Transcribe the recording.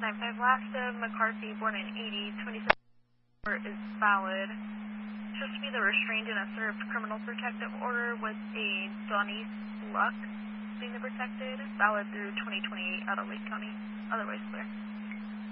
95 Lasta, McCarthy, born in 80, 27 is valid. Supposed to be the restrained and served criminal protective order with a Donnie Luck being the protected, valid through 2028 out of Lake County. Otherwise clear.